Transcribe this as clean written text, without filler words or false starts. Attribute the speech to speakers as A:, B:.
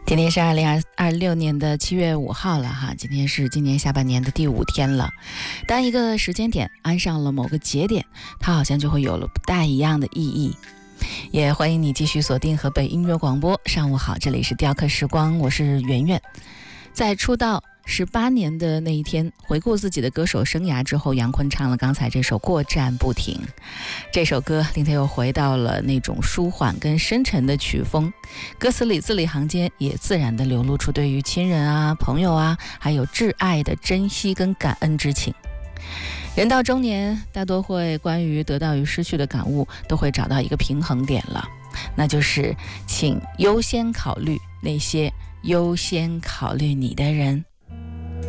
A: 今天是2026年的7月5号了哈，今天是今年下半年的第5天了。当一个时间点安上了某个节点，它好像就会有了不大一样的意义。也欢迎你继续锁定河北音乐广播。上午好，这里是雕刻时光，我是圆圆。在出道18年的那一天，回顾自己的歌手生涯之后，杨坤唱了刚才这首《过站不停》。这首歌令他又回到了那种舒缓跟深沉的曲风，歌词里字里行间也自然地流露出对于亲人啊、朋友啊，还有挚爱的珍惜跟感恩之情。人到中年，大多会关于得到与失去的感悟，都会找到一个平衡点了，那就是请优先考虑那些优先考虑你的人。